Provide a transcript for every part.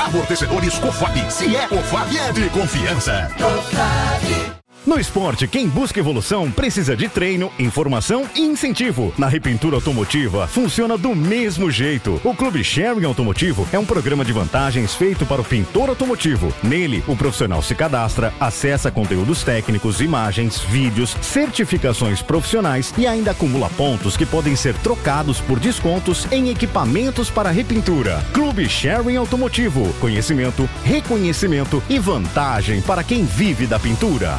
Amortecedores Cofap. Se é Cofap, é de confiança. No esporte, quem busca evolução precisa de treino, informação e incentivo. Na Repintura Automotiva, funciona do mesmo jeito. O Clube Sharing Automotivo é um programa de vantagens feito para o pintor automotivo. Nele, o profissional se cadastra, acessa conteúdos técnicos, imagens, vídeos, certificações profissionais e ainda acumula pontos que podem ser trocados por descontos em equipamentos para repintura. Clube Sharing Automotivo. Conhecimento, reconhecimento e vantagem para quem vive da pintura.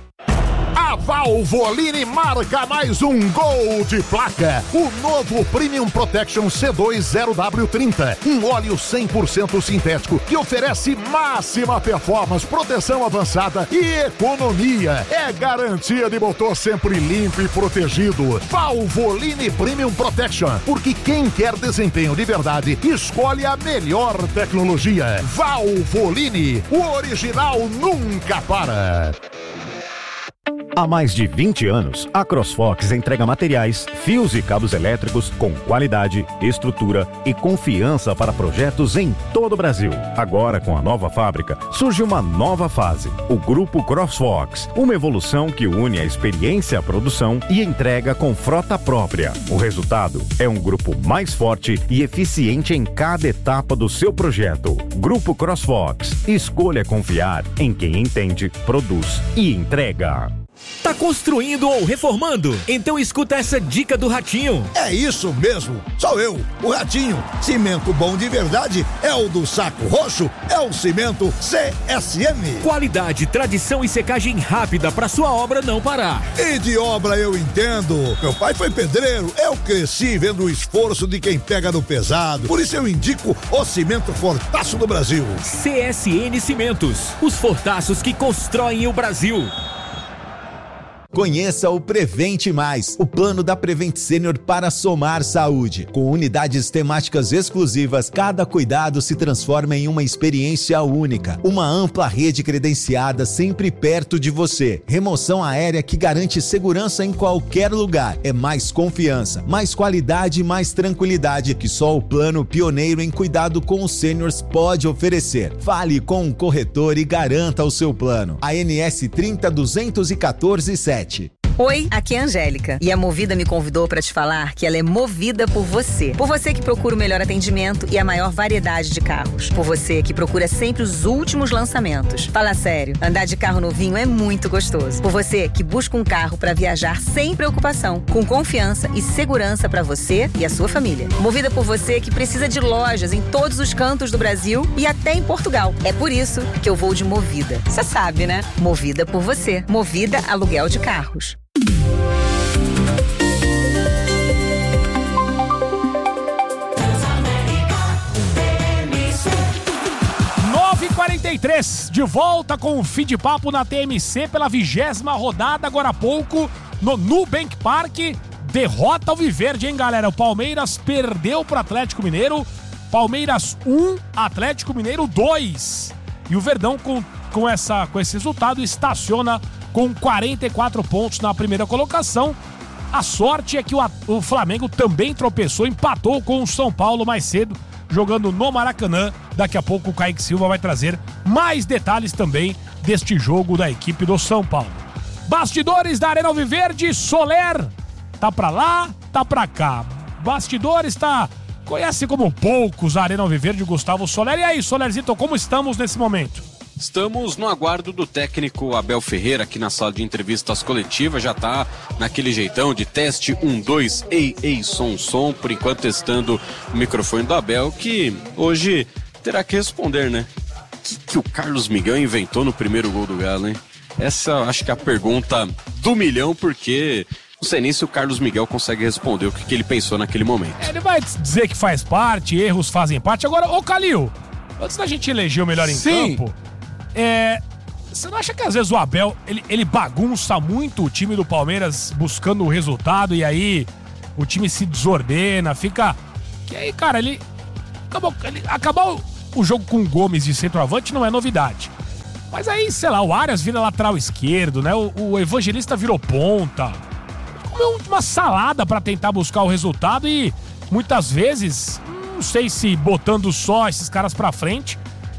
A Valvoline marca mais um gol de placa. O novo Premium Protection C2 0W30. Um óleo 100% sintético que oferece máxima performance, proteção avançada e economia. É garantia de motor sempre limpo e protegido. Valvoline Premium Protection. Porque quem quer desempenho de verdade, escolhe a melhor tecnologia. Valvoline. O original nunca para. Há mais de 20 anos, a CrossFox entrega materiais, fios e cabos elétricos com qualidade, estrutura e confiança para projetos em todo o Brasil. Agora, com a nova fábrica, surge uma nova fase, o Grupo CrossFox, uma evolução que une a experiência à produção e entrega com frota própria. O resultado é um grupo mais forte e eficiente em cada etapa do seu projeto. Grupo CrossFox, escolha confiar em quem entende, produz e entrega. Tá construindo ou reformando? Então escuta essa dica do Ratinho. É isso mesmo, sou eu, o Ratinho. Cimento bom de verdade é o do Saco Roxo, é o cimento CSM. Qualidade, tradição e secagem rápida pra sua obra não parar. E de obra eu entendo. Meu pai foi pedreiro, eu cresci vendo o esforço de quem pega no pesado. Por isso eu indico o cimento Fortaço do Brasil. CSN Cimentos, os fortaços que constroem o Brasil. Conheça o Prevente Mais, o plano da Prevent Senior para somar saúde. Com unidades temáticas exclusivas, cada cuidado se transforma em uma experiência única. Uma ampla rede credenciada sempre perto de você. Remoção aérea que garante segurança em qualquer lugar. É mais confiança, mais qualidade e mais tranquilidade que só o plano pioneiro em cuidado com os sêniors pode oferecer. Fale com o corretor e garanta o seu plano. ANS 30.214.7. Oi, aqui é a Angélica e a Movida me convidou para te falar que ela é movida por você. Por você que procura o melhor atendimento e a maior variedade de carros. Por você que procura sempre os últimos lançamentos. Fala sério, andar de carro novinho é muito gostoso. Por você que busca um carro para viajar sem preocupação, com confiança e segurança para você e a sua família. Movida por você que precisa de lojas em todos os cantos do Brasil e até em Portugal. É por isso que eu vou de Movida. Você sabe, né? Movida por você. Movida Aluguel de Carros. 9h43, de volta com o fim de papo na TMC pela 20ª rodada, agora há pouco, no Nubank Park. Derrota ao Alviverde, hein, galera? O Palmeiras perdeu pro Atlético Mineiro. Palmeiras 1, Atlético Mineiro 2. E o Verdão, com esse resultado, estaciona com 44 pontos na primeira colocação. A sorte é que o Flamengo também tropeçou, empatou com o São Paulo mais cedo, jogando no Maracanã. Daqui a pouco o Kaique Silva vai trazer mais detalhes também deste jogo da equipe do São Paulo. Bastidores da Arena Alviverde, Soler tá pra lá, tá pra cá. Bastidores conhece como poucos a Arena Alviverde, Gustavo Soler. E aí, Solerzito, como estamos nesse momento? Estamos no aguardo do técnico Abel Ferreira aqui na sala de entrevistas coletivas. Já tá naquele jeitão de teste 1, 2, ei, som. Por enquanto testando o microfone do Abel, que hoje terá que responder, né? O que o Carlos Miguel inventou no primeiro gol do Galo, hein? Essa acho que é a pergunta do milhão, porque não sei nem se o Carlos Miguel consegue responder o que ele pensou naquele momento. Ele vai dizer que faz parte, erros fazem parte. Agora, ô Calil, antes da gente eleger o melhor em campo, você não acha que às vezes o Abel, ele bagunça muito o time do Palmeiras buscando o resultado e aí o time se desordena, fica... Que aí, cara, ele acabou o jogo com o Gomes de centroavante não é novidade. Mas aí, sei lá, o Arias vira lateral esquerdo, né? O Evangelista virou ponta. Comeu uma salada pra tentar buscar o resultado e muitas vezes, não sei se botando só esses caras pra frente,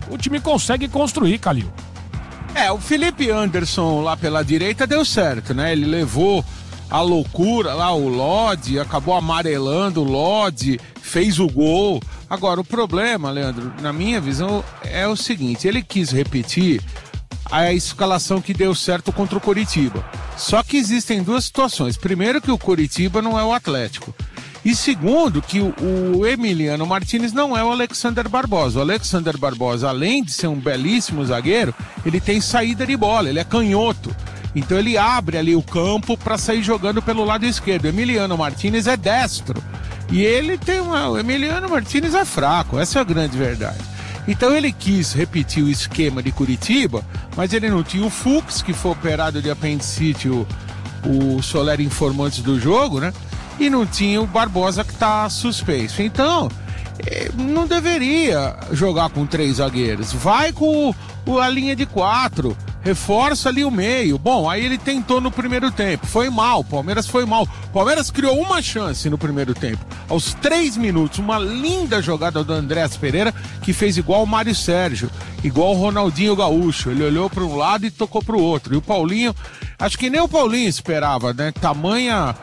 o time consegue construir, Calil. O Felipe Anderson lá pela direita deu certo, né? Ele levou a loucura lá, o Lodge, acabou amarelando o Lodge, fez o gol. Agora, o problema, Leandro, na minha visão, é o seguinte, ele quis repetir a escalação que deu certo contra o Coritiba. Só que existem duas situações. Primeiro, que o Coritiba não é o Atlético. E segundo, que o Emiliano Martinez não é o Alexander Barbosa. O Alexander Barbosa, além de ser um belíssimo zagueiro, ele tem saída de bola, ele é canhoto. Então ele abre ali o campo para sair jogando pelo lado esquerdo. O Emiliano Martinez é destro. E ele tem o Emiliano Martinez é fraco, essa é a grande verdade. Então ele quis repetir o esquema de Curitiba, mas ele não tinha o Fux, que foi operado de apendicite, o Soler informou antes do jogo, né? E não tinha o Barbosa, que tá suspenso. Então, não deveria jogar com 3 zagueiros. Vai com a linha de 4, reforça ali o meio. Bom, aí ele tentou no primeiro tempo, foi mal, o Palmeiras foi mal. O Palmeiras criou uma chance no primeiro tempo. Aos 3 minutos, uma linda jogada do Andrés Pereira, que fez igual o Mário Sérgio, igual o Ronaldinho Gaúcho. Ele olhou para um lado e tocou para o outro. E o Paulinho, acho que nem o Paulinho esperava, né? Tamanha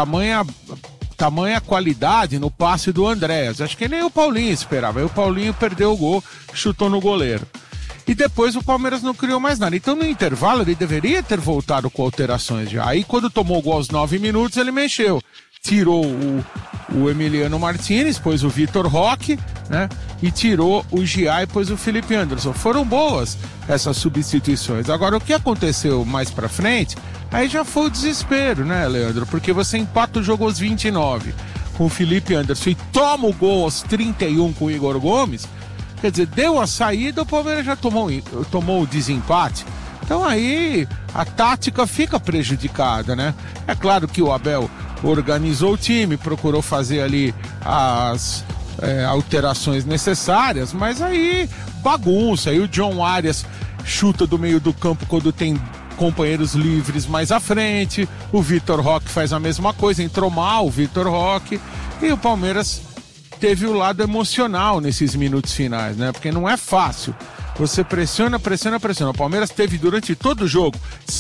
qualidade no passe do Andrés. Acho que nem o Paulinho esperava. Aí o Paulinho perdeu o gol, chutou no goleiro. E depois o Palmeiras não criou mais nada. Então no intervalo ele deveria ter voltado com alterações já. Aí quando tomou o gol aos 9 minutos ele mexeu. Tirou o Emiliano Martinez, pôs o Vitor Roque, né? E tirou o Gia e pôs o Felipe Anderson. Foram boas essas substituições. Agora o que aconteceu mais pra frente, aí já foi o desespero, né, Leandro? Porque você empata o jogo aos 29 com o Felipe Anderson e toma o gol aos 31 com o Igor Gomes. Quer dizer, deu a saída, o Palmeiras já tomou o desempate. Então aí a tática fica prejudicada, né? É claro que o Abel organizou o time, procurou fazer ali as alterações necessárias, mas aí bagunça. Aí o John Arias chuta do meio do campo quando tem companheiros livres mais à frente. O Vitor Roque faz a mesma coisa, entrou mal o Vitor Roque. E o Palmeiras teve o lado emocional nesses minutos finais, né? Porque não é fácil. Você pressiona. O Palmeiras teve durante todo o jogo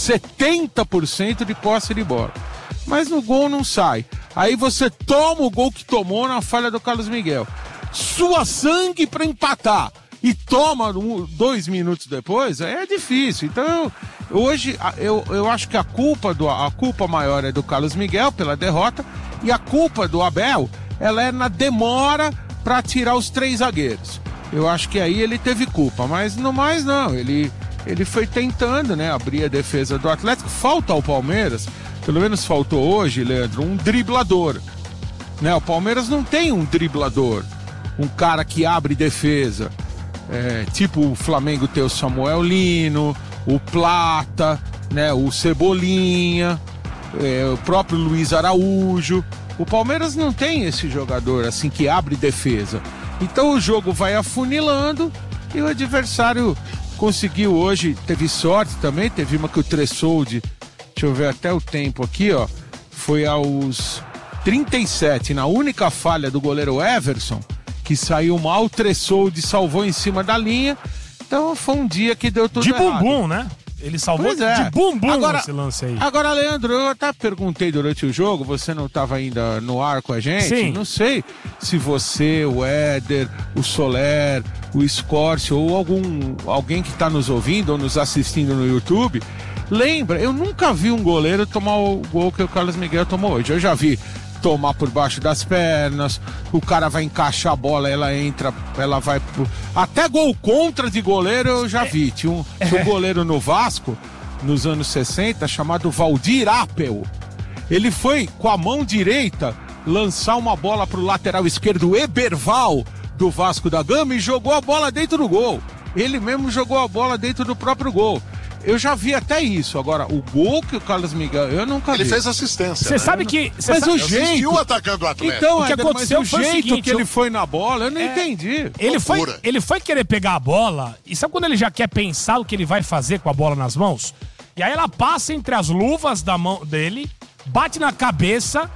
70% de posse de bola. Mas no gol não sai. Aí você toma o gol que tomou na falha do Carlos Miguel. Sua sangue para empatar. E toma 2 minutos depois, aí é difícil. Então, hoje, eu acho que a culpa maior é do Carlos Miguel pela derrota. E a culpa do Abel, ela é na demora para tirar os 3 zagueiros. Eu acho que aí ele teve culpa, mas no mais não. Ele foi tentando, né, abrir a defesa do Atlético. Falta ao Palmeiras, pelo menos faltou hoje, Leandro, um driblador. Né? O Palmeiras não tem um driblador, um cara que abre defesa. Tipo o Flamengo tem o Samuel Lino, o Plata, né, o Cebolinha, o próprio Luiz Araújo. O Palmeiras não tem esse jogador assim que abre defesa. Então o jogo vai afunilando e o adversário conseguiu hoje, teve sorte também, teve uma que o Tressoldi, deixa eu ver até o tempo aqui, ó, foi aos 37, na única falha do goleiro Everson, que saiu mal, o Tressoldi salvou em cima da linha. Então foi um dia que deu tudo errado. De bumbum, né? Ele salvou de bumbum agora, esse lance aí. Agora, Leandro, eu até perguntei durante o jogo, você não estava ainda no ar com a gente? Sim. Não sei se você, o Éder, o Soler, o Scorcio ou alguém que está nos ouvindo ou nos assistindo no YouTube, lembra, eu nunca vi um goleiro tomar o gol que o Carlos Miguel tomou hoje. Eu já vi tomar por baixo das pernas, o cara vai encaixar a bola, ela entra, ela vai pro... Até gol contra de goleiro eu já vi. Tinha um goleiro no Vasco, nos anos 60, chamado Valdir Apel. Ele foi, com a mão direita, lançar uma bola pro lateral esquerdo, Eberval, do Vasco da Gama, e jogou a bola dentro do gol. Ele mesmo jogou a bola dentro do próprio gol. Eu já vi até isso. Agora, o gol que o Carlos Miguel, eu nunca vi. Ele fez assistência. Você sabe que... Mas o jeito... atacando o Atlético. Então, o que aconteceu foi o seguinte, que ele foi na bola, eu não entendi. Ele foi querer pegar a bola, e sabe quando ele já quer pensar o que ele vai fazer com a bola nas mãos? E aí ela passa entre as luvas da mão dele, bate na cabeça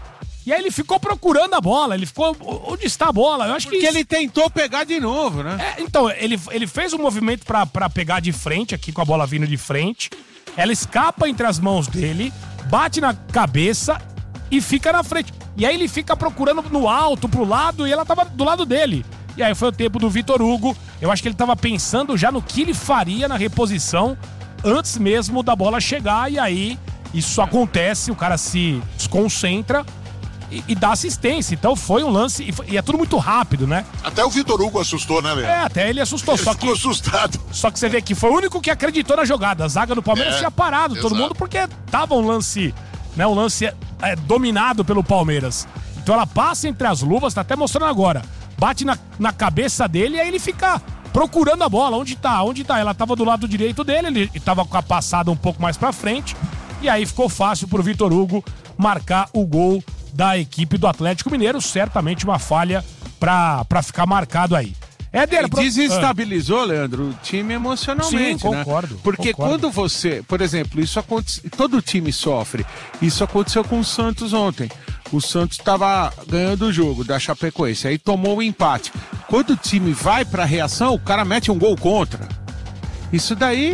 E aí ele ficou procurando a bola, ele ficou... Onde está a bola? Eu acho Porque ele tentou pegar de novo, né? Então, ele fez um movimento pra pegar de frente, aqui com a bola vindo de frente. Ela escapa entre as mãos dele, bate na cabeça e fica na frente. E aí ele fica procurando no alto, pro lado, e ela tava do lado dele. E aí foi o tempo do Vitor Hugo. Eu acho que ele tava pensando já no que ele faria na reposição antes mesmo da bola chegar. E aí isso acontece, o cara se desconcentra e dá assistência. Então foi um lance, e é tudo muito rápido, né? Até o Vitor Hugo assustou, né, Leandro? Até ele assustou. Ele ficou assustado. Só que você vê que foi o único que acreditou na jogada. A zaga do Palmeiras tinha parado todo mundo, porque tava um lance, né? Um lance dominado pelo Palmeiras. Então ela passa entre as luvas, tá até mostrando agora. Bate na cabeça dele e aí ele fica procurando a bola. Onde tá? Ela tava do lado direito dele, ele tava com a passada um pouco mais pra frente. E aí ficou fácil pro Vitor Hugo marcar o gol da equipe do Atlético Mineiro. Certamente uma falha pra ficar marcado aí. Éder, desestabilizou, Leandro, o time emocionalmente. Sim, concordo. Né? Porque quando você, por exemplo, isso acontece, todo time sofre. Isso aconteceu com o Santos ontem. O Santos estava ganhando o jogo da Chapecoense, aí tomou o empate. Quando o time vai pra reação, o cara mete um gol contra. Isso daí...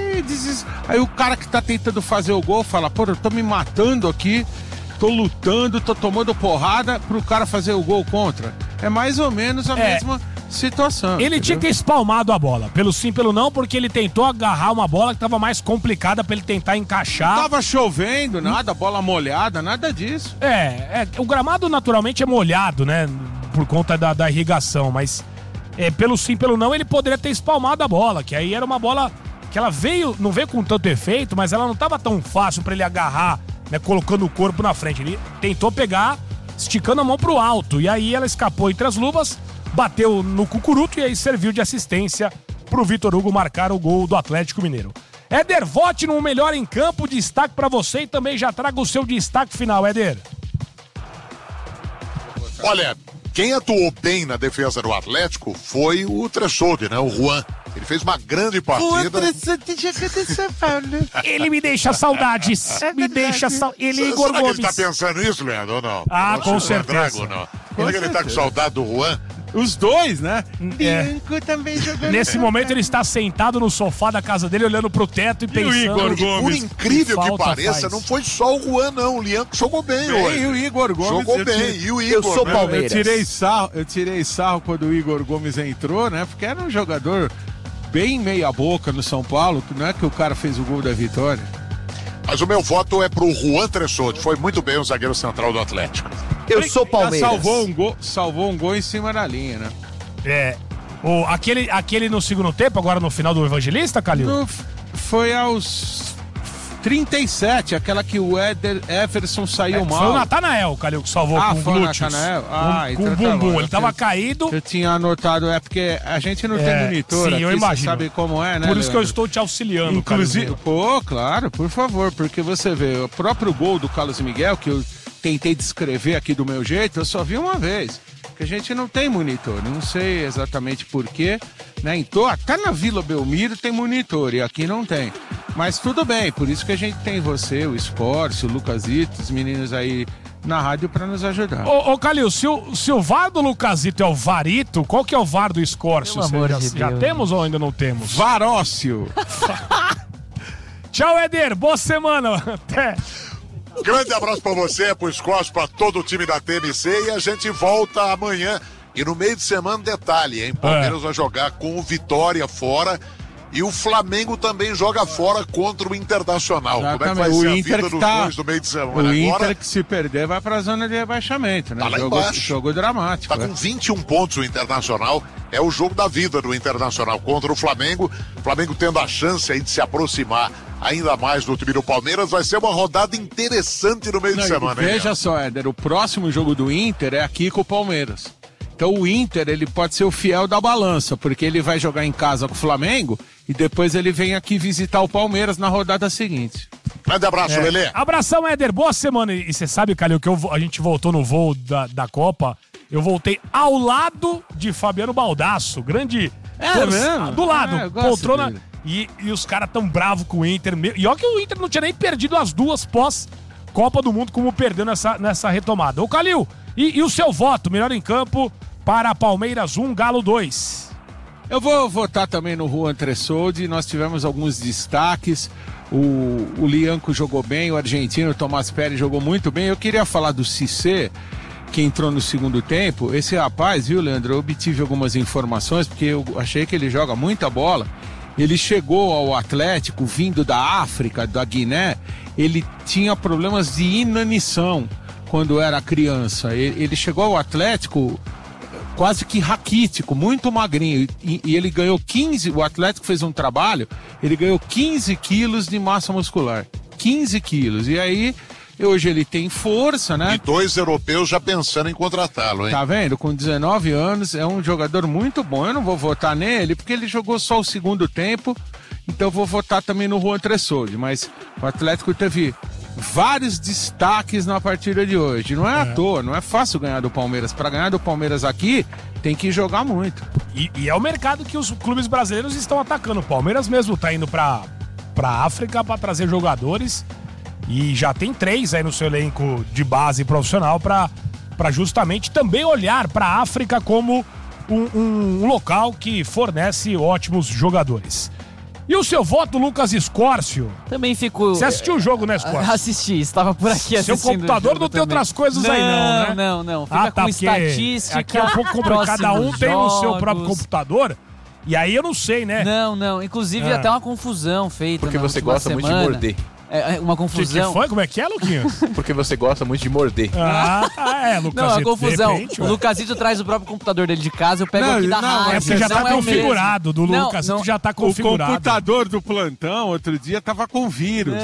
Aí o cara que tá tentando fazer o gol fala, pô, eu tô me matando aqui, tô lutando, tô tomando porrada pro cara fazer o gol contra. É mais ou menos a mesma situação. Ele tinha que ter espalmado a bola, pelo sim, pelo não, porque ele tentou agarrar uma bola que tava mais complicada pra ele tentar encaixar. Não tava chovendo, nada, bola molhada, nada disso. O gramado naturalmente é molhado, né, por conta da irrigação, mas pelo sim, pelo não, ele poderia ter espalmado a bola, que aí era uma bola que ela não veio com tanto efeito, mas ela não tava tão fácil pra ele agarrar, né, colocando o corpo na frente. Ele tentou pegar, esticando a mão pro alto, e aí ela escapou entre as luvas, bateu no cucuruto e aí serviu de assistência pro Vitor Hugo marcar o gol do Atlético Mineiro. Éder, vote no melhor em campo, destaque pra você e também já traga o seu destaque final, Éder. Olha, quem atuou bem na defesa do Atlético foi o Tressoldi, né? O Juan. Ele fez uma grande partida. Ele me deixa saudades. Me deixa saudades. Ele Igor Gomes. Será que ele tá pensando isso, Leandro, ou não? Com certeza. Drago, não. Será que ele tá com saudade do Juan? Os dois, né? Bianco também jogando. Nesse momento ele está sentado no sofá da casa dele, olhando pro teto e pensando... E o Igor Gomes. Por incrível que pareça, não foi só o Juan, não. O Lianco jogou bem hoje. E o Igor Gomes... Jogou bem. E o Igor, eu sou Palmeiras. Eu tirei sarro quando o Igor Gomes entrou, né? Porque era um jogador bem meia boca no São Paulo, que não é que o cara fez o gol da vitória. Mas o meu voto é pro Juan Tressoldi. Foi muito bem o zagueiro central do Atlético. Eu sou Palmeiras. Salvou um gol em cima da linha, né? Aquele no segundo tempo, agora no final do Evangelista, Calil? Foi aos 37, aquela que o Everson saiu mal. Foi o Natanael, Calil, que salvou com o glúteos. Com o bumbum, ele tava caído. Eu tinha anotado, porque a gente não tem monitor sim, aqui, eu imagino. Você sabe como é, né, Por isso Leandro? que eu estou te auxiliando, inclusive, claro, por favor, porque você vê, o próprio gol do Carlos Miguel, que eu tentei descrever aqui do meu jeito, eu só vi uma vez. Porque a gente não tem monitor, não sei exatamente porquê, né? Então, até na Vila Belmiro tem monitor e aqui não tem. Mas tudo bem, por isso que a gente tem você, o Escorcio, o Lucasito, os meninos aí na rádio para nos ajudar. Ô Calil, se o VAR do Lucasito é o Varito, qual que é o VAR do Escorcio? Já temos ou ainda não temos? Varócio. Tchau, Éder, boa semana. Até. Grande abraço pra você, pro Escorcio, pra todo o time da TMC e a gente volta amanhã. E no meio de semana, detalhe, hein? Palmeiras vai jogar com o Vitória fora e o Flamengo também joga fora contra o Internacional. Exatamente. Como é que vai ser a vida dos dois no meio de semana? O Inter que se perder vai pra zona de rebaixamento, né? Tá lá embaixo. Jogo dramático. Tá com 21 pontos o Internacional. É o jogo da vida do Internacional contra o Flamengo. O Flamengo tendo a chance aí de se aproximar ainda mais do time do Palmeiras. Vai ser uma rodada interessante no meio de semana. Veja só, Éder, o próximo jogo do Inter é aqui com o Palmeiras. Então o Inter, ele pode ser o fiel da balança, porque ele vai jogar em casa com o Flamengo e depois ele vem aqui visitar o Palmeiras na rodada seguinte. Grande abraço, Lelê. Abração, Éder. Boa semana. E você sabe, Calil, que a gente voltou no voo da Copa. Eu voltei ao lado de Fabiano Baldasso. Grande... mesmo? Do lado. Poltrona... E os caras tão bravos com o Inter. E olha que o Inter não tinha nem perdido as duas Copa do Mundo, como perdeu nessa retomada. Ô, Calil, e o seu voto, melhor em campo, para Palmeiras 1, Galo 2? Eu vou votar também no Juan Tressoldi. Nós tivemos alguns destaques. O Lianco jogou bem, o argentino Tomás Pérez jogou muito bem. Eu queria falar do Cissé, que entrou no segundo tempo. Esse rapaz, viu, Leandro? Eu obtive algumas informações, porque eu achei que ele joga muita bola. Ele chegou ao Atlético vindo da África, da Guiné. Ele tinha problemas de inanição quando era criança. Ele chegou ao Atlético quase que raquítico, muito magrinho. E ele ganhou 15, o Atlético fez um trabalho, ele ganhou 15 quilos de massa muscular. 15 quilos. E aí, hoje ele tem força, né? E 2 europeus já pensando em contratá-lo, hein? Tá vendo? Com 19 anos, é um jogador muito bom. Eu não vou votar nele, porque ele jogou só o segundo tempo, então eu vou votar também no Juan Tressoldi. Mas o Atlético teve vários destaques na partida de hoje. Não é à toa, não é fácil ganhar do Palmeiras. Para ganhar do Palmeiras aqui, tem que jogar muito. E é o mercado que os clubes brasileiros estão atacando. O Palmeiras mesmo tá indo pra África para trazer jogadores. E já tem 3 aí no seu elenco de base profissional para justamente também olhar para a África como um local que fornece ótimos jogadores. E o seu voto, Lucas Escórcio? Também fico... Você assistiu o jogo, né, Escórcio? Assisti, estava por aqui assistindo. Seu computador não tem outras coisas aí, não, né? Não. Fica com estatística. Aqui é um pouco complicado. Cada um tem o seu próprio computador. E aí eu não sei, né? Não. Inclusive, até uma confusão feita. Porque você gosta muito de morder. É uma confusão. Que foi? Como é que é, Luquinhas? Porque você gosta muito de morder. Lucas. Não, a confusão. O Lucasito traz o próprio computador dele de casa, eu pego aqui da rádio. É porque já tá configurado, do Lucasito já tá configurado. O computador do plantão, outro dia, tava com vírus.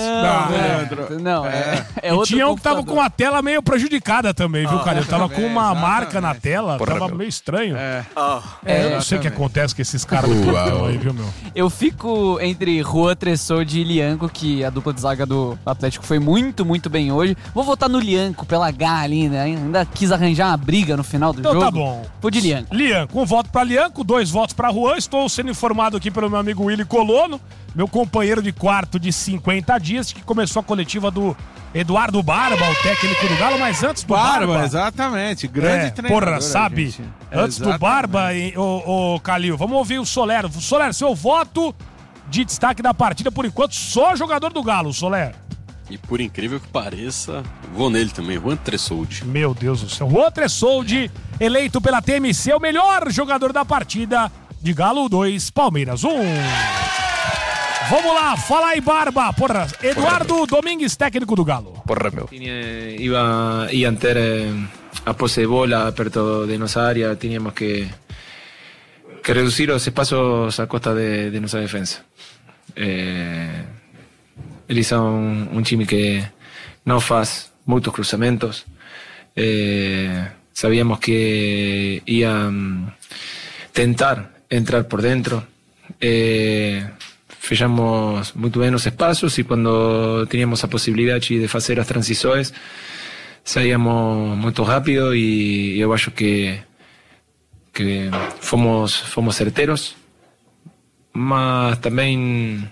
É outro. Tinha um que tava com a tela meio prejudicada também, viu, cara? Eu tava com uma marca na tela, tava meio estranho. Eu não sei o que acontece com esses caras do plantão aí, viu, meu? Eu fico entre Juan Tressoldi e Lianco, que a dupla de zaga do Atlético foi muito, muito bem hoje. Vou votar no Lianco pela H ali, né? Ainda quis arranjar uma briga no final do jogo. Então tá bom. Vou de Lianco. Lianco, 1 voto pra Lianco, 2 votos pra Juan. Estou sendo informado aqui pelo meu amigo Willy Colono, meu companheiro de quarto de 50 dias, que começou a coletiva do Eduardo Barba, o técnico do Galo, mas antes do Barba... Exatamente, grande treinador. Porra, sabe? Antes do Barba, o Calil, vamos ouvir o Soler. Soler, seu voto de destaque da partida, por enquanto, só jogador do Galo, Soler. E por incrível que pareça, vou nele também, Juan Tressoldi. Meu Deus do céu. Juan Tressoldi, eleito pela TMC, o melhor jogador da partida de Galo 2, Palmeiras 1. Vamos lá, fala aí, Barba. Porra, Eduardo Domingues, técnico do Galo. Porra, meu. Iban ter a posse de bola perto de nossa área, teníamos que reducir os espaços a costa de nossa defesa. Eles são um time que não faz muitos cruzamentos. Sabíamos que iam tentar entrar por dentro. Fechamos muito bem os espaços e quando teníamos a possibilidade de fazer as transições, saíamos muito rápido e eu acho que fomos certeiros, mas também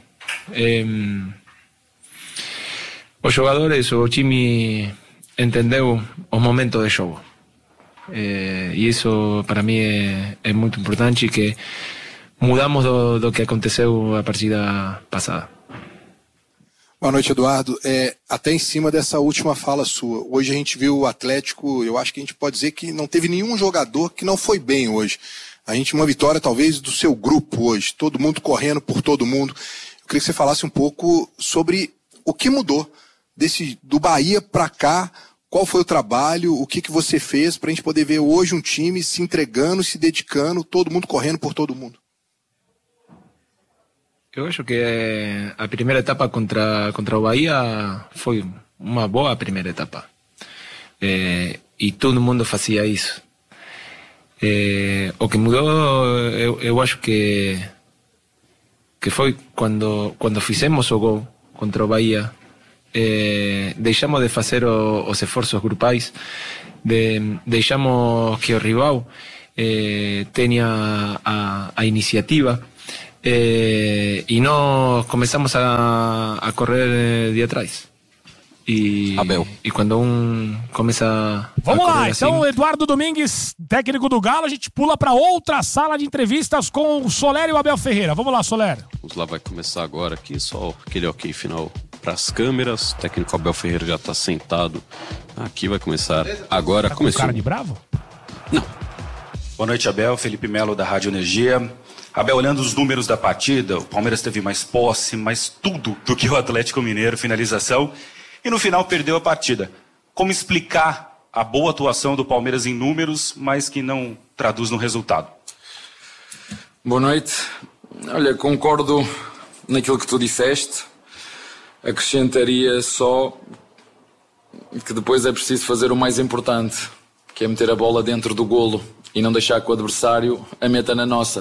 os jogadores, o time entendeu os momentos de jogo. E isso para mim é muito importante, que mudamos do que aconteceu a partida passada. Boa noite, Eduardo. Até em cima dessa última fala sua, hoje a gente viu o Atlético, eu acho que a gente pode dizer que não teve nenhum jogador que não foi bem hoje. A gente, uma vitória talvez do seu grupo hoje, todo mundo correndo por todo mundo. Eu queria que você falasse um pouco sobre o que mudou do Bahia para cá, qual foi o trabalho, o que você fez para a gente poder ver hoje um time se entregando, se dedicando, todo mundo correndo por todo mundo. Eu acho que a primeira etapa contra o Bahia foi uma boa primeira etapa. E todo mundo fazia isso. O que mudou, eu acho que foi quando fizemos o gol contra o Bahia. Deixamos de fazer os esforços grupais, deixamos que o rival tenha a iniciativa. Y no comenzamos a correr de atrás. E quando começa Vamos lá, correr então assim, Eduardo Domingues, técnico do Galo, a gente pula para outra sala de entrevistas com o Soler e o Abel Ferreira. Vamos lá, Soler. Vamos lá, vai começar agora aqui, só aquele ok final para as câmeras. O técnico Abel Ferreira já está sentado aqui, vai começar agora. Tá com Começou. cara de bravo? Boa noite, Abel. Felipe Melo, da Rádio Energia. Abel, olhando os números da partida, o Palmeiras teve mais posse, mais tudo do que o Atlético Mineiro, finalização, e no final perdeu a partida. Como explicar a boa atuação do Palmeiras em números, mas que não traduz no resultado? Boa noite. Olha, concordo naquilo que tu disseste. Acrescentaria só que depois é preciso fazer o mais importante, que é meter a bola dentro do golo e não deixar que o adversário a meta na nossa.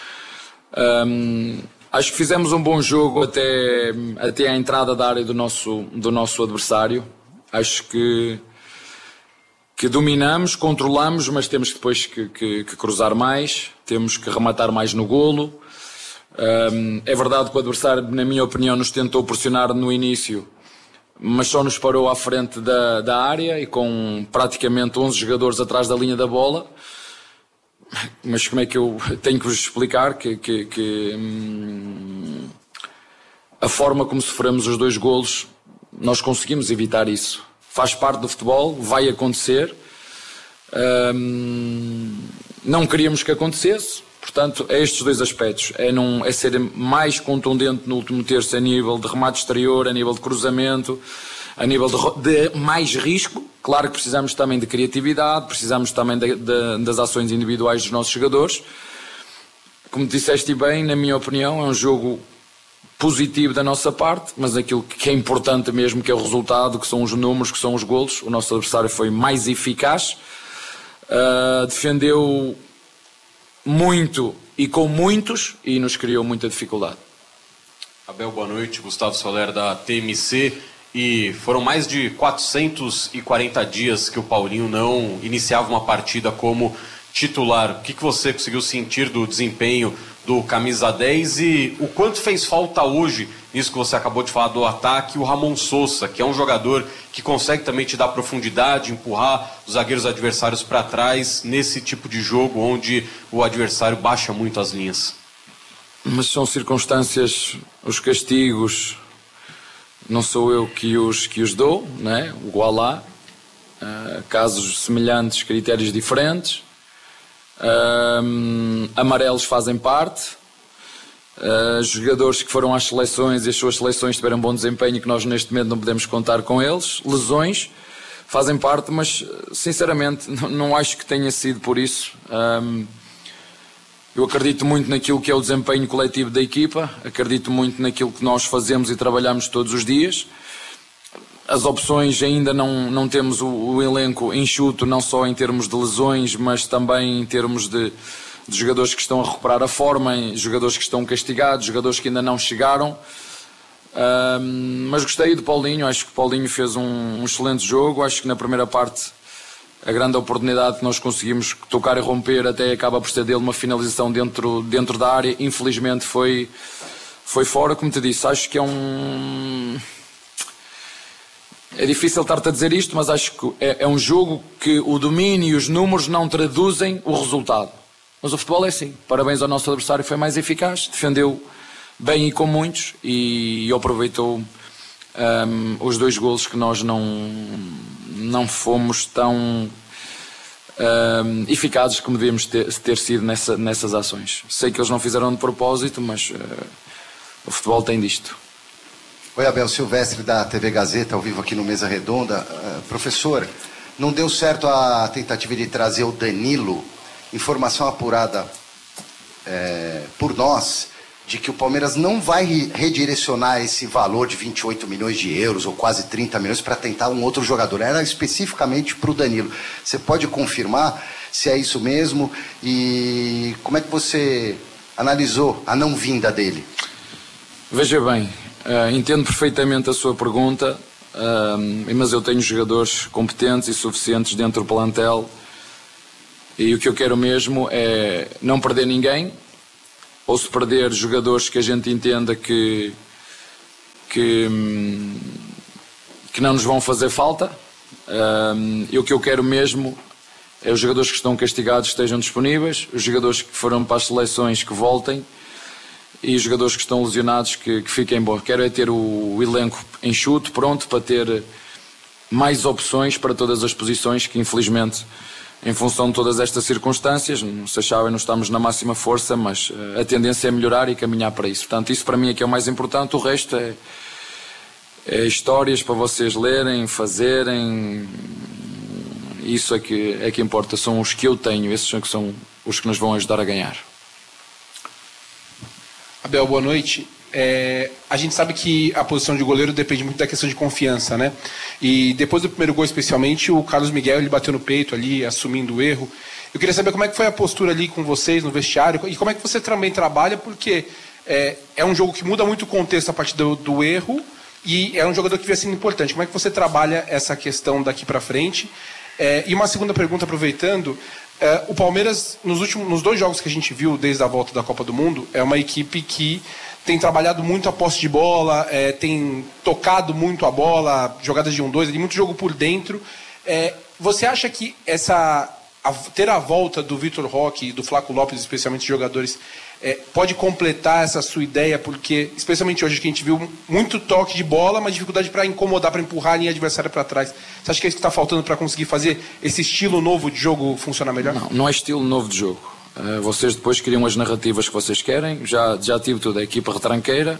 Acho que fizemos um bom jogo até a entrada da área do nosso adversário. Acho que dominamos, controlamos, mas temos depois que cruzar mais, temos que rematar mais no golo. É verdade que o adversário, na minha opinião, nos tentou pressionar no início, mas só nos parou à frente da área e com praticamente 11 jogadores atrás da linha da bola. Mas como é que eu tenho que vos explicar que a forma como sofremos os 2 golos, nós conseguimos evitar isso. Faz parte do futebol, vai acontecer. Não queríamos que acontecesse. Portanto, é estes 2 aspectos. É ser mais contundente no último terço a nível de remate exterior, a nível de cruzamento, a nível de mais risco. Claro que precisamos também de criatividade, precisamos também das ações individuais dos nossos jogadores. Como disseste bem, na minha opinião, é um jogo positivo da nossa parte, mas aquilo que é importante mesmo, que é o resultado, que são os números, que são os golos. O nosso adversário foi mais eficaz, defendeu muito e com muitos e nos criou muita dificuldade. Abel, boa noite. Gustavo Soler, da TMC. E foram mais de 440 dias que o Paulinho não iniciava uma partida como titular. O que você conseguiu sentir do desempenho do camisa 10 e o quanto fez falta hoje, isso que você acabou de falar do ataque, o Ramon Sousa, que é um jogador que consegue também te dar profundidade, empurrar os zagueiros adversários para trás nesse tipo de jogo onde o adversário baixa muito as linhas? Mas são circunstâncias, os castigos, não sou eu que os dou, né? O Alá, casos semelhantes, critérios diferentes, amarelos fazem parte, jogadores que foram às seleções e as suas seleções tiveram bom desempenho, que nós neste momento não podemos contar com eles, lesões fazem parte, mas sinceramente não acho que tenha sido por isso. Eu acredito muito naquilo que é o desempenho coletivo da equipa, acredito muito naquilo que nós fazemos e trabalhamos todos os dias. As opções ainda não temos o elenco enxuto, não só em termos de lesões, mas também em termos de jogadores que estão a recuperar a forma, jogadores que estão castigados, jogadores que ainda não chegaram. Mas gostei do Paulinho, acho que o Paulinho fez um excelente jogo, acho que na primeira parte a grande oportunidade que nós conseguimos tocar e romper até acaba por ser dele uma finalização dentro da área. Infelizmente foi fora, como te disse. Acho que é difícil estar-te a dizer isto, mas acho que é um jogo que o domínio e os números não traduzem o resultado. Mas o futebol é assim. Parabéns ao nosso adversário, foi mais eficaz, defendeu bem e com muitos e aproveitou os 2 golos que nós não fomos tão eficazes como devíamos ter sido nessas ações. Sei que eles não fizeram de propósito, mas o futebol tem disto. Oi, Abel, Silvestre da TV Gazeta, ao vivo aqui no Mesa Redonda. Professor, não deu certo a tentativa de trazer o Danilo, informação apurada por nós, de que o Palmeiras não vai redirecionar esse valor de 28 milhões de euros ou quase 30 milhões para tentar um outro jogador. Era especificamente para o Danilo. Você pode confirmar se é isso mesmo e como é que você analisou a não vinda dele? Veja bem, entendo perfeitamente a sua pergunta, mas eu tenho jogadores competentes e suficientes dentro do plantel e o que eu quero mesmo é não perder ninguém, ou se perder jogadores que a gente entenda que que não nos vão fazer falta. E o que eu quero mesmo é os jogadores que estão castigados estejam disponíveis, os jogadores que foram para as seleções que voltem e os jogadores que estão lesionados que fiquem bons. Quero é ter o elenco enxuto, pronto para ter mais opções para todas as posições que infelizmente, em função de todas estas circunstâncias, não se sabem, não estamos na máxima força, mas a tendência é melhorar e caminhar para isso. Portanto, isso para mim é que é o mais importante, o resto é histórias para vocês lerem, fazerem. Isso é que importa, são os que eu tenho, esses são os que nos vão ajudar a ganhar. Abel, boa noite. A gente sabe que a posição de goleiro depende muito da questão de confiança, né? E depois do primeiro gol, especialmente, o Carlos Miguel ele bateu no peito ali, assumindo o erro. Eu queria saber como é que foi a postura ali com vocês no vestiário e como é que você também trabalha, porque é um jogo que muda muito o contexto a partir do erro e é um jogador que vem sendo importante. Como é que você trabalha essa questão daqui para frente? E uma segunda pergunta, aproveitando, o Palmeiras, nos 2 jogos que a gente viu desde a volta da Copa do Mundo, é uma equipe que tem trabalhado muito a posse de bola, tem tocado muito a bola, jogadas de 1-2, tem muito jogo por dentro. Você acha que ter a volta do Vitor Roque e do Flaco Lopes, especialmente jogadores, pode completar essa sua ideia? Porque, especialmente hoje, que a gente viu muito toque de bola, mas dificuldade para incomodar, para empurrar a linha adversária para trás. Você acha que é isso que está faltando para conseguir fazer esse estilo novo de jogo funcionar melhor? Não é estilo novo de jogo. Vocês depois criam as narrativas que vocês querem. Já tive tudo, a equipa retranqueira.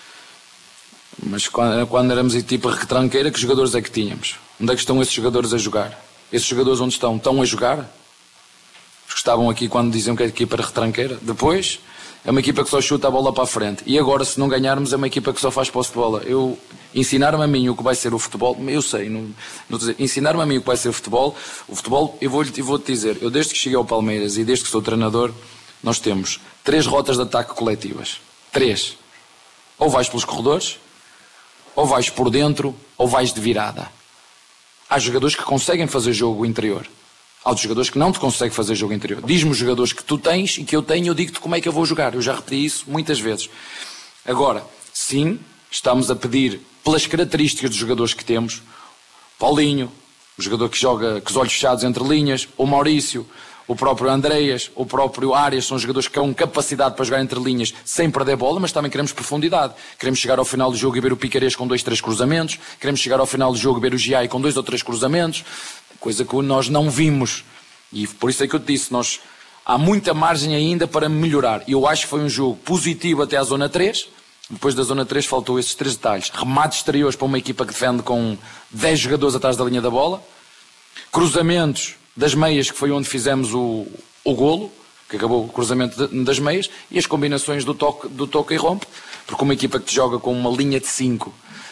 Mas quando éramos a equipa retranqueira, que jogadores é que tínhamos? Onde é que estão esses jogadores a jogar? Esses jogadores onde estão? Estão a jogar? Os que estavam aqui quando diziam que a equipa era retranqueira. Depois, é uma equipa que só chuta a bola para a frente. E agora, se não ganharmos, é uma equipa que só faz posse de bola. Ensinaram-me a mim o que vai ser o futebol. Eu sei, ensinaram-me a mim o que vai ser o futebol, eu vou-te dizer, eu desde que cheguei ao Palmeiras e desde que sou treinador, nós temos 3 rotas de ataque coletivas. 3. Ou vais pelos corredores, ou vais por dentro, ou vais de virada. Há jogadores que conseguem fazer jogo interior. Há outros jogadores que não te conseguem fazer jogo interior. Diz-me os jogadores que tu tens e que eu tenho, eu digo-te como é que eu vou jogar. Eu já repeti isso muitas vezes. Agora, sim, estamos a pedir, pelas características dos jogadores que temos, Paulinho, o jogador que joga com os olhos fechados entre linhas, o Maurício, o próprio Andreas, o próprio Arias, são jogadores que têm capacidade para jogar entre linhas sem perder bola, mas também queremos profundidade. Queremos chegar ao final do jogo e ver o Piquerez com 2, 3 cruzamentos, queremos chegar ao final do jogo e ver o Giai com 2 ou 3 cruzamentos, coisa que nós não vimos. E por isso é que eu te disse, há muita margem ainda para melhorar. Eu acho que foi um jogo positivo até à zona 3, depois da zona 3 faltou esses 3 detalhes. Remates exteriores para uma equipa que defende com 10 jogadores atrás da linha da bola, cruzamentos das meias, que foi onde fizemos o golo, que acabou o cruzamento das meias, e as combinações do toque e rompe, porque uma equipa que te joga com uma linha de 5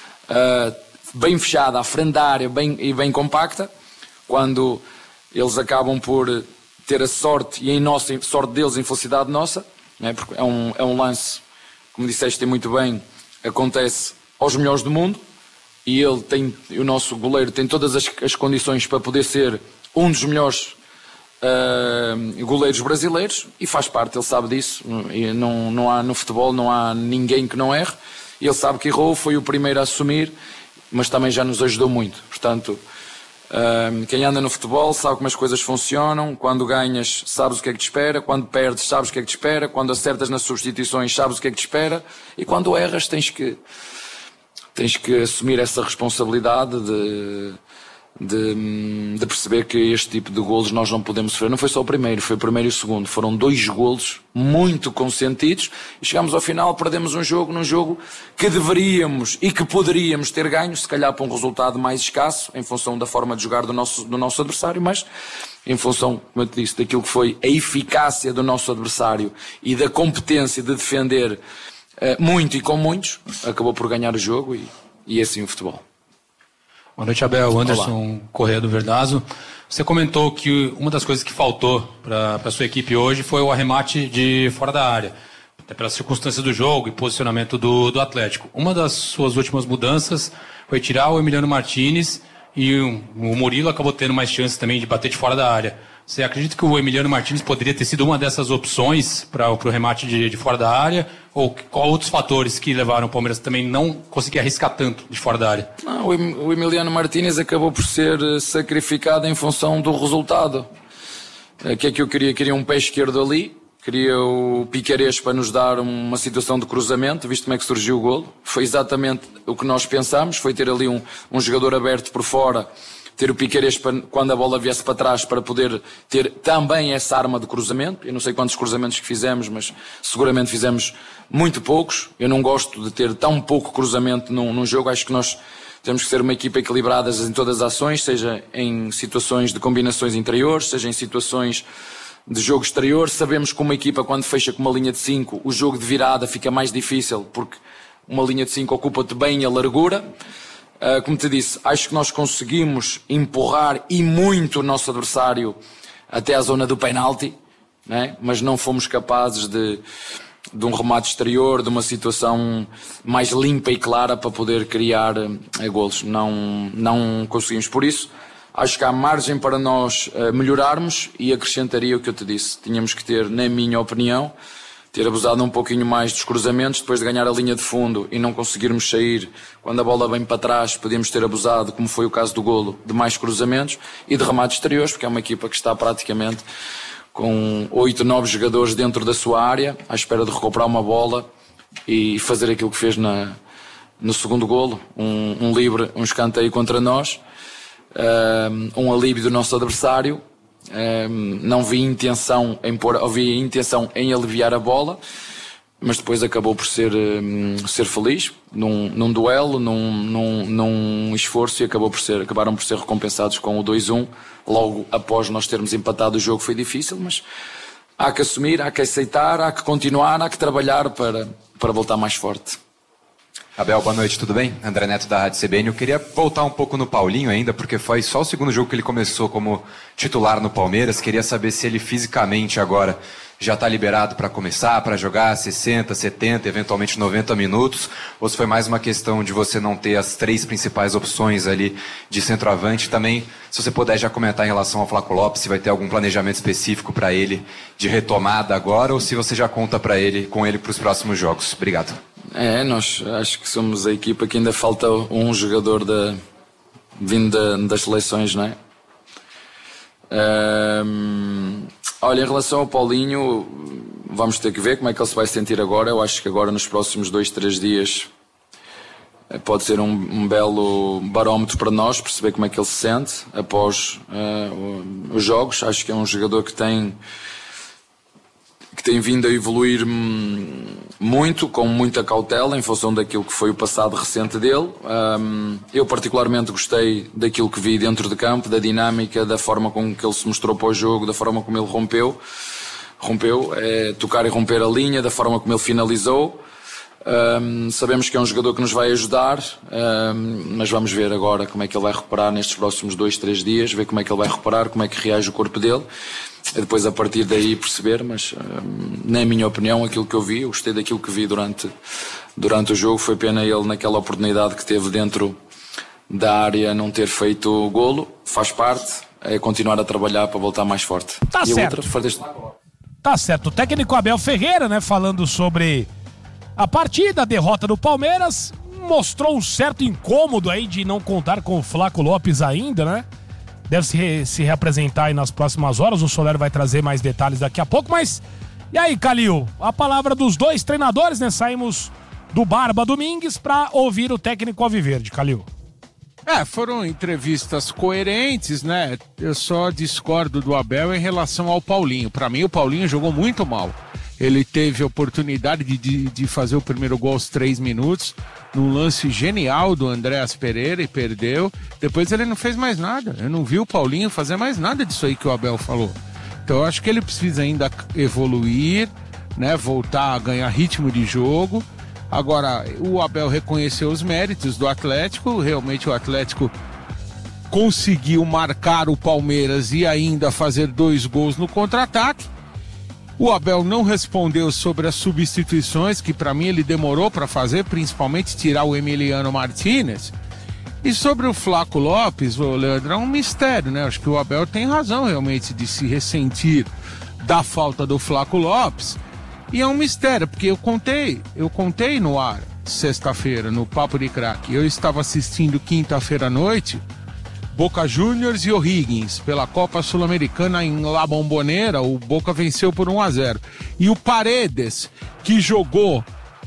bem fechada, à frente da área, bem compacta, quando eles acabam por ter a sorte, e a sorte deles, a infelicidade nossa, né? Porque é um lance, como disseste muito bem, acontece aos melhores do mundo, e o nosso goleiro tem todas as condições para poder ser um dos melhores goleiros brasileiros, e faz parte, ele sabe disso, e não há no futebol, não há ninguém que não erre, ele sabe que errou, foi o primeiro a assumir, mas também já nos ajudou muito. Portanto, quem anda no futebol sabe como as coisas funcionam. Quando ganhas, sabes o que é que te espera. Quando perdes, sabes o que é que te espera. Quando acertas nas substituições, sabes o que é que te espera. E quando erras, tens que assumir essa responsabilidade de perceber que este tipo de golos nós não podemos sofrer. Não foi só o primeiro, foi o primeiro e o segundo. Foram 2 golos muito consentidos e chegámos ao final, perdemos num jogo que deveríamos e que poderíamos ter ganho, se calhar para um resultado mais escasso, em função da forma de jogar do nosso adversário, mas em função, como eu te disse, daquilo que foi a eficácia do nosso adversário e da competência de defender muito e com muitos, acabou por ganhar o jogo e assim o futebol. Boa noite, Abel. Anderson Correia do Verdazo. Você comentou que uma das coisas que faltou para a sua equipe hoje foi o arremate de fora da área, até pelas circunstâncias do jogo e posicionamento do Atlético. Uma das suas últimas mudanças foi tirar o Emiliano Martínez e o Murilo acabou tendo mais chances também de bater de fora da área. Você acredita que o Emiliano Martins poderia ter sido uma dessas opções para o remate de fora da área? Ou qual outros fatores que levaram o Palmeiras também não conseguir arriscar tanto de fora da área? Não, o Emiliano Martins acabou por ser sacrificado em função do resultado. O que é que eu queria? Queria um pé esquerdo ali, queria o Piquerez para nos dar uma situação de cruzamento, visto como é que surgiu o golo. Foi exatamente o que nós pensámos, foi ter ali um jogador aberto por fora, ter o Piquerez quando a bola viesse para trás para poder ter também essa arma de cruzamento. Eu não sei quantos cruzamentos que fizemos, mas seguramente fizemos muito poucos. Eu não gosto de ter tão pouco cruzamento num jogo. Acho que nós temos que ser uma equipa equilibrada em todas as ações, seja em situações de combinações interiores, seja em situações de jogo exterior. Sabemos que uma equipa, quando fecha com uma linha de 5, o jogo de virada fica mais difícil, porque uma linha de 5 ocupa-te bem a largura. Como te disse, acho que nós conseguimos empurrar e muito o nosso adversário até à zona do penalti, né? Mas não fomos capazes de um remate exterior, de uma situação mais limpa e clara para poder criar golos. Não conseguimos. Por isso, acho que há margem para nós melhorarmos, e acrescentaria o que eu te disse. Tínhamos que ter, na minha opinião, ter abusado um pouquinho mais dos cruzamentos, depois de ganhar a linha de fundo e não conseguirmos sair quando a bola vem para trás. Podíamos ter abusado, como foi o caso do golo, de mais cruzamentos e de remates exteriores, porque é uma equipa que está praticamente com 8, 9 jogadores dentro da sua área, à espera de recuperar uma bola e fazer aquilo que fez no segundo golo, um livre, um escanteio contra nós, um alívio do nosso adversário. Não vi intenção em aliviar a bola, mas depois acabou por ser feliz num duelo, num esforço, e acabaram por ser recompensados com o 2-1 logo após nós termos empatado. O jogo foi difícil, mas há que assumir, há que aceitar, há que continuar, há que trabalhar para voltar mais forte. Abel, boa noite, tudo bem? André Neto da Rádio CBN. Eu queria voltar um pouco no Paulinho ainda, porque foi só o segundo jogo que ele começou como titular no Palmeiras. Queria saber se ele fisicamente agora já está liberado para começar, para jogar 60, 70, eventualmente 90 minutos, ou se foi mais uma questão de você não ter as 3 principais opções ali de centroavante. Também, se você puder já comentar em relação ao Flaco Lopes, se vai ter algum planejamento específico para ele de retomada agora, ou se você já conta com ele para os próximos jogos. Obrigado. Nós acho que somos a equipa que ainda falta um jogador vindo das seleções, não é? Olha, em relação ao Paulinho, vamos ter que ver como é que ele se vai sentir agora. Eu acho que agora, nos próximos 2, 3 dias, pode ser um belo barómetro para nós, perceber como é que ele se sente após os jogos. Acho que é um jogador que tem vindo a evoluir muito, com muita cautela, em função daquilo que foi o passado recente dele. Eu particularmente gostei daquilo que vi dentro de campo, da dinâmica, da forma com que ele se mostrou para o jogo, da forma como ele rompeu, tocar e romper a linha, da forma como ele finalizou. Sabemos que é um jogador que nos vai ajudar, mas vamos ver agora como é que ele vai recuperar nestes próximos 2, 3 dias, ver como é que ele vai recuperar, como é que reage o corpo dele. Depois, a partir daí, perceber, mas na minha opinião, aquilo que eu vi, eu gostei daquilo que vi durante o jogo. Foi pena ele, naquela oportunidade que teve dentro da área, não ter feito o golo. Faz parte, é continuar a trabalhar para voltar mais forte. Tá certo. Tá certo. O técnico Abel Ferreira, né, falando sobre a partida, a derrota do Palmeiras, mostrou um certo incômodo aí de não contar com o Flaco Lopes ainda, né? Deve se reapresentar aí nas próximas horas. O Soler vai trazer mais detalhes daqui a pouco. Mas, e aí, Calil? A palavra dos 2 treinadores, né? Saímos do Barba Domingues para ouvir o técnico alviverde, Calil. Foram entrevistas coerentes, né? Eu só discordo do Abel em relação ao Paulinho. Para mim, o Paulinho jogou muito mal. Ele teve a oportunidade de fazer o primeiro gol aos 3 minutos, num lance genial do Andréas Pereira, e perdeu. Depois ele não fez mais nada. Eu não vi o Paulinho fazer mais nada disso aí que o Abel falou. Então eu acho que ele precisa ainda evoluir, né? Voltar a ganhar ritmo de jogo. Agora, o Abel reconheceu os méritos do Atlético. Realmente o Atlético conseguiu marcar o Palmeiras e ainda fazer 2 gols no contra-ataque. O Abel não respondeu sobre as substituições, que para mim ele demorou para fazer, principalmente tirar o Emiliano Martins. E sobre o Flaco Lopes, o Leandro, é um mistério, né? Acho que o Abel tem razão realmente de se ressentir da falta do Flaco Lopes. E é um mistério, porque eu contei no ar sexta-feira, no Papo de Craque. Eu estava assistindo quinta-feira à noite Boca Juniors e O'Higgins pela Copa Sul-Americana em La Bombonera. O Boca venceu por 1-0. E o Paredes, que jogou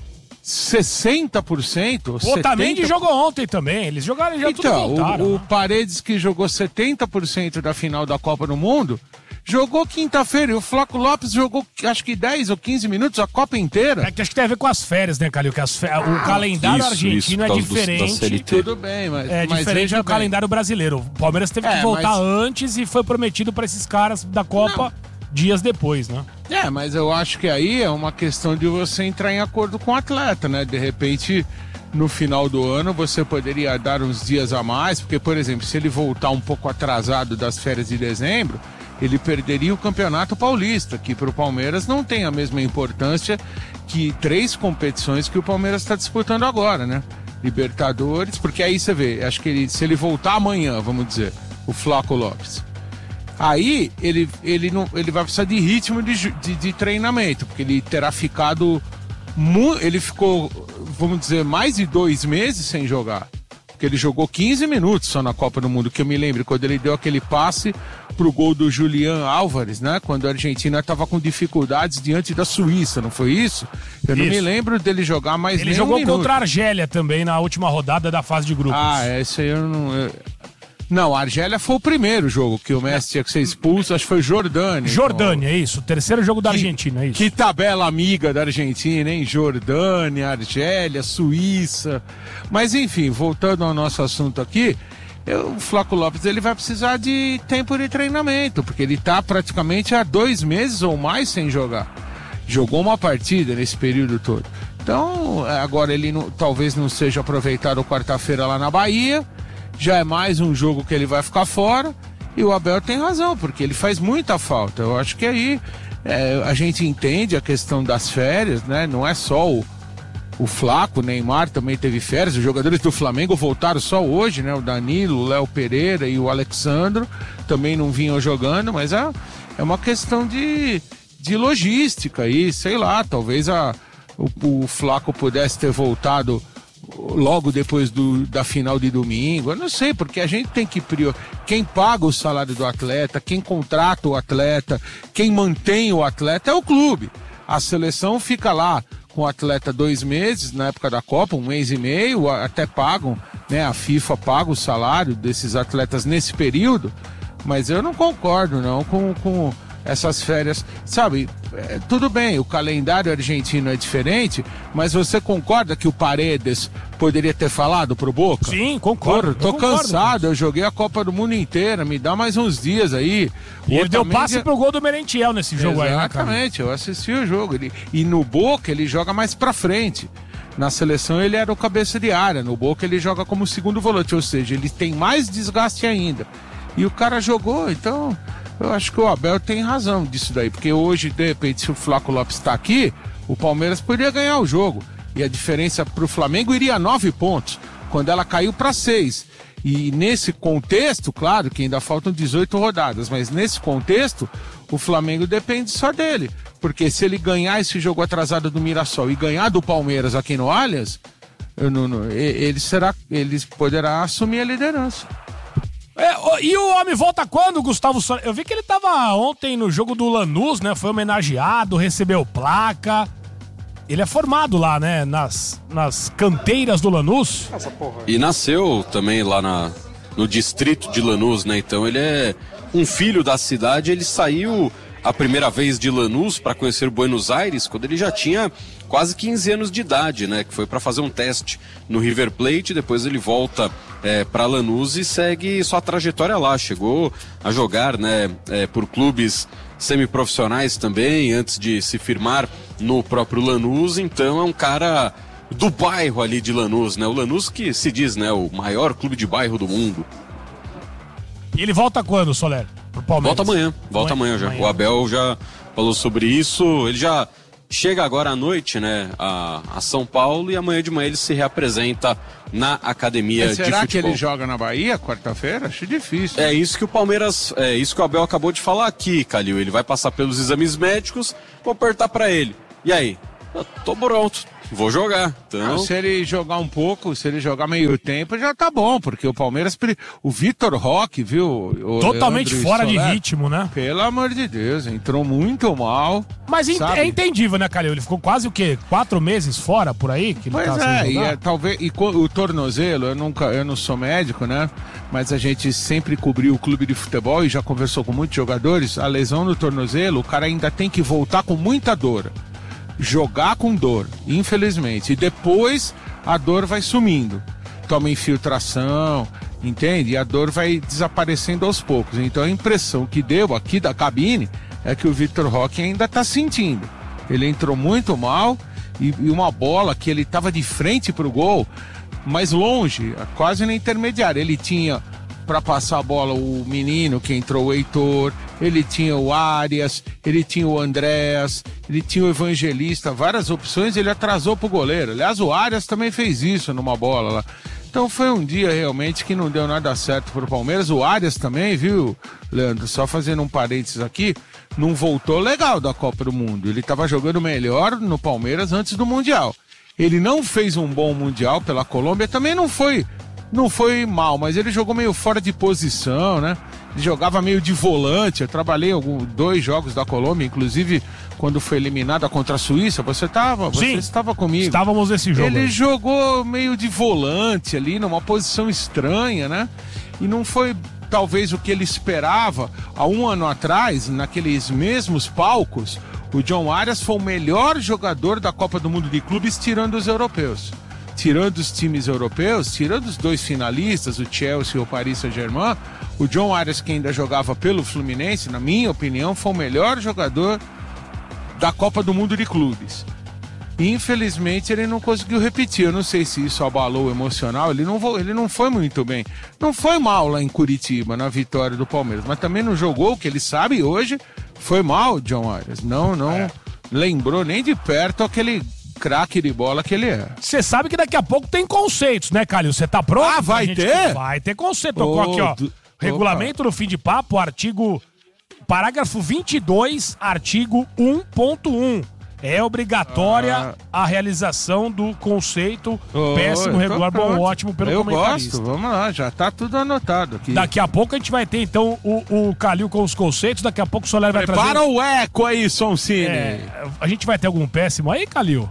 60%. O Otamendi jogou ontem também. Eles jogaram e já tudo voltaram. O Paredes, que jogou 70% da final da Copa do Mundo, jogou quinta-feira. E o Flaco Lopes jogou, acho que 10 ou 15 minutos, a Copa inteira. É que acho que tem a ver com as férias, né, Calil? Que o calendário argentino é diferente. Tudo bem, mas... É diferente do calendário brasileiro. O Palmeiras teve que voltar antes e foi prometido para esses caras da Copa dias depois, né? Mas eu acho que aí é uma questão de você entrar em acordo com o atleta, né? De repente, no final do ano, você poderia dar uns dias a mais, porque, por exemplo, se ele voltar um pouco atrasado das férias de dezembro, ele perderia o Campeonato Paulista, que para o Palmeiras não tem a mesma importância que 3 competições que o Palmeiras está disputando agora, né? Libertadores, porque aí você vê, acho que se ele voltar amanhã, vamos dizer, o Flaco Lopes, aí ele vai precisar de ritmo de treinamento, porque ele terá ficado... Ele ficou, vamos dizer, mais de 2 meses sem jogar. Porque ele jogou 15 minutos só na Copa do Mundo, que eu me lembro, quando ele deu aquele passe pro gol do Julián Álvares, né? Quando a Argentina estava com dificuldades diante da Suíça, não foi isso? Eu não me lembro dele jogar mais Ele jogou contra a Argélia também na última rodada da fase de grupos. Esse aí eu não... Não, a Argélia foi o primeiro jogo que o Messi tinha que ser expulso, acho que foi Jordânia. Jordânia, isso. Terceiro jogo da Argentina, isso. Que tabela amiga da Argentina, hein? Jordânia, Argélia, Suíça. Mas enfim, voltando ao nosso assunto aqui, o Flaco Lopes ele vai precisar de tempo de treinamento, porque ele está praticamente há 2 meses ou mais sem jogar. Jogou uma partida nesse período todo. Então, agora ele talvez não seja aproveitado quarta-feira lá na Bahia. Já é mais um jogo que ele vai ficar fora, e o Abel tem razão, porque ele faz muita falta. Eu acho que aí a gente entende a questão das férias, né? Não é só o Flaco, o Neymar também teve férias, os jogadores do Flamengo voltaram só hoje, né? O Danilo, o Léo Pereira e o Alexandro também não vinham jogando, mas é uma questão de logística aí, sei lá, talvez o Flaco pudesse ter voltado logo depois da final de domingo, eu não sei, porque a gente tem que quem paga o salário do atleta, quem contrata o atleta, quem mantém o atleta é o clube. A seleção fica lá com o atleta 2 meses, na época da Copa, 1 mês e meio, até pagam, né? A FIFA paga o salário desses atletas nesse período, mas eu não concordo não com essas férias, sabe, tudo bem, o calendário argentino é diferente, mas você concorda que o Paredes poderia ter falado pro Boca? Sim, concordo. Tô cansado, eu joguei a Copa do Mundo inteira, me dá mais uns dias aí. E ele deu passe pro gol do Merentiel nesse jogo aí, né, cara? Exatamente, eu assisti o jogo. E no Boca ele joga mais pra frente. Na seleção ele era o cabeça de área, no Boca ele joga como segundo volante, ou seja, ele tem mais desgaste ainda. E o cara jogou, então... Eu acho que o Abel tem razão disso daí, porque hoje, de repente, se o Flaco Lopes está aqui, o Palmeiras poderia ganhar o jogo. E a diferença para o Flamengo iria a 9 pontos, quando ela caiu para 6. E nesse contexto, claro que ainda faltam 18 rodadas, mas nesse contexto, o Flamengo depende só dele. Porque se ele ganhar esse jogo atrasado do Mirassol e ganhar do Palmeiras aqui no Allianz, ele poderá assumir a liderança. E o homem volta quando, Gustavo Soler? Eu vi que ele tava ontem no jogo do Lanús, né? Foi homenageado, recebeu placa. Ele é formado lá, né? Nas canteiras do Lanús. E nasceu também lá no distrito de Lanús, né? Então ele é um filho da cidade. Ele saiu a primeira vez de Lanús para conhecer Buenos Aires quando ele já tinha quase 15 anos de idade, né? Que foi para fazer um teste no River Plate. Depois ele volta para Lanús e segue sua trajetória lá. Chegou a jogar, né? Por clubes semiprofissionais também, antes de se firmar no próprio Lanús. Então é um cara do bairro ali de Lanús, né? O Lanús que se diz, né? O maior clube de bairro do mundo. E ele volta quando, Soler? Pro Palmeiras? Volta amanhã já. O Abel já falou sobre isso. Ele já chega agora à noite, né, a São Paulo, e amanhã de manhã ele se reapresenta na academia de futebol. Será que ele joga na Bahia quarta-feira? Acho difícil. É isso que o Palmeiras, é isso que o Abel acabou de falar aqui, Calil. Ele vai passar pelos exames médicos, vou apertar pra ele. E aí? Eu tô pronto, vou jogar. Então... Se ele jogar um pouco, se ele jogar meio tempo, já tá bom, porque o Palmeiras, o Vitor Roque, viu? Totalmente fora de ritmo, né? Pelo amor de Deus, entrou muito mal. Mas é entendível, né, Calil? Ele ficou quase o quê? 4 meses fora, por aí? Que pois talvez, e o tornozelo, eu não sou médico, né? Mas a gente sempre cobriu o clube de futebol e já conversou com muitos jogadores. A lesão no tornozelo, o cara ainda tem que voltar com muita dor. Jogar com dor, infelizmente. E depois a dor vai sumindo. Toma infiltração, entende? E a dor vai desaparecendo aos poucos. Então a impressão que deu aqui da cabine é que o Vitor Roque ainda está sentindo. Ele entrou muito mal e uma bola que ele estava de frente para o gol, mas longe, quase na intermediária. Ele tinha para passar a bola o menino que entrou, o Heitor, ele tinha o Arias, ele tinha o Andréas, ele tinha o Evangelista, várias opções, ele atrasou pro goleiro. Aliás, o Arias também fez isso numa bola lá. Então foi um dia realmente que não deu nada certo pro Palmeiras. O Arias também, viu, Leandro? Só fazendo um parênteses aqui, não voltou legal da Copa do Mundo. Ele estava jogando melhor no Palmeiras antes do Mundial. Ele não fez um bom Mundial pela Colômbia, também não foi mal, mas ele jogou meio fora de posição, né? Ele jogava meio de volante. Eu trabalhei 2 jogos da Colômbia, inclusive quando foi eliminada contra a Suíça. Você estava comigo. Estávamos nesse jogo. Ele jogou meio de volante ali, numa posição estranha, né? E não foi talvez o que ele esperava. Há um ano atrás, naqueles mesmos palcos, o John Arias foi o melhor jogador da Copa do Mundo de Clubes, tirando os europeus. Tirando os times europeus, tirando os 2 finalistas, o Chelsea e o Paris Saint-Germain, o John Arias, que ainda jogava pelo Fluminense, na minha opinião, foi o melhor jogador da Copa do Mundo de Clubes. Infelizmente, ele não conseguiu repetir. Eu não sei se isso abalou o emocional. Ele não foi muito bem. Não foi mal lá em Curitiba, na vitória do Palmeiras, mas também não jogou, o que ele sabe hoje, foi mal o John Arias. Não lembrou nem de perto aquele craque de bola que ele é. Você sabe que daqui a pouco tem conceitos, né, Calil? Você tá pronto? Ah, vai ter? Vai ter conceito. Tocou aqui, ó. Regulamento do Fim de Papo, parágrafo 22, artigo 1.1. É obrigatória a realização do conceito péssimo, regular, bom, ótimo pelo comentarista. Eu gosto, vamos lá, já tá tudo anotado aqui. Daqui a pouco a gente vai ter, então, o Calil com os conceitos, daqui a pouco o Soler vai trazer... Prepara o eco aí, Soncini. A gente vai ter algum péssimo aí, Calil?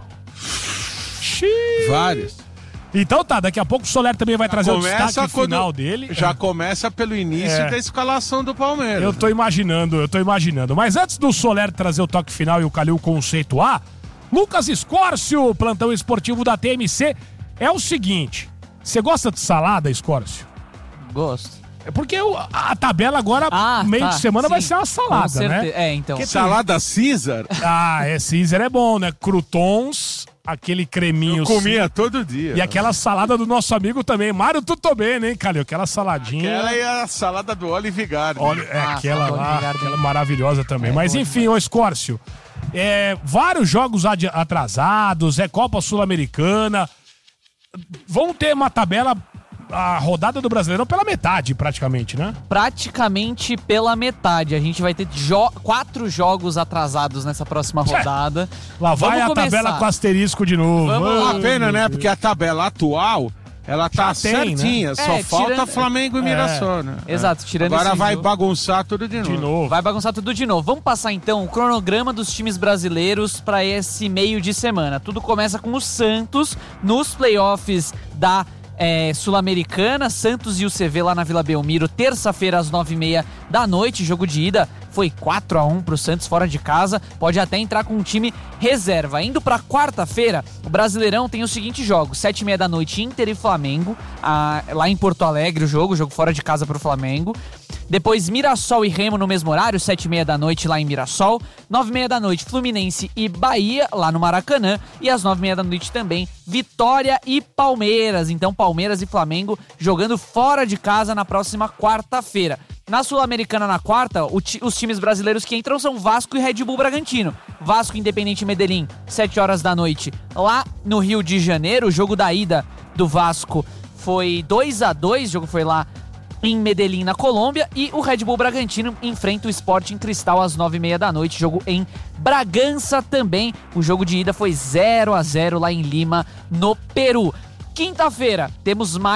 Vários. Então tá, daqui a pouco o Soler também vai trazer o destaque final dele. Já começa pelo início da escalação do Palmeiras. Eu tô imaginando. Mas antes do Soler trazer o toque final e o Calil conceituar, Lucas Escórcio, plantão esportivo da TMC, é o seguinte, você gosta de salada, Escórcio? Gosto. É porque a tabela agora, meio de semana, vai ser uma salada, né? Então. Salada Caesar? Caesar é bom, né? Croutons, aquele creminho. Eu comia todo dia. E aquela salada do nosso amigo também, Mário Tutobene, hein, Calil? Aquela saladinha. Aquela é a salada do Olive Garden. Aquela lá, aquela maravilhosa também. Mas enfim, ô Escórcio, vários jogos atrasados, Copa Sul-Americana. Vão ter uma tabela... A rodada do Brasileirão pela metade, praticamente, né? Praticamente pela metade. A gente vai ter 4 jogos atrasados nessa próxima rodada. Lá vai a tabela com asterisco de novo. Uma pena, né? Porque a tabela atual, ela tá certinha. Né? Só falta Flamengo e Mirassol, né? Exato, tirando agora vai bagunçar tudo de novo. Vai bagunçar tudo de novo. Vamos passar então o cronograma dos times brasileiros para esse meio de semana. Tudo começa com o Santos nos playoffs da Sul-Americana, Santos e o CV lá na Vila Belmiro, terça-feira às 9h30 da noite, jogo de ida foi 4-1 pro Santos fora de casa, pode até entrar com um time reserva. Indo pra quarta-feira, o Brasileirão tem os seguintes jogos, 7h30 da noite, Inter e Flamengo, lá em Porto Alegre o jogo fora de casa pro Flamengo. Depois Mirassol e Remo no mesmo horário, 7h30 da noite lá em Mirassol. 9h30 da noite, Fluminense e Bahia, lá no Maracanã. E às 9h30 da noite também, Vitória e Palmeiras. Então Palmeiras e Flamengo jogando fora de casa na próxima quarta-feira. Na Sul-Americana, na quarta, os times brasileiros que entram são Vasco e Red Bull Bragantino. Vasco e Independiente Medellín, 7 horas da noite. Lá no Rio de Janeiro, o jogo da ida do Vasco foi 2-2, o jogo foi lá em Medellín, na Colômbia, e o Red Bull Bragantino enfrenta o Sporting Cristal às 9h30 da noite, jogo em Bragança também. O jogo de ida foi 0-0 lá em Lima, no Peru. Quinta-feira, temos mais